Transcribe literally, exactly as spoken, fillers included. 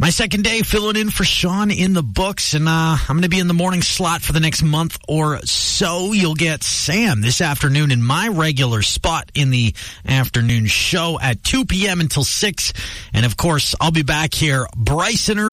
My second day filling in for Sean in the books, and uh, I'm going to be in the morning slot for the next month or so. You'll get Sam this afternoon in my regular spot in the afternoon show at two p.m. until six. And, of course, I'll be back here bright and early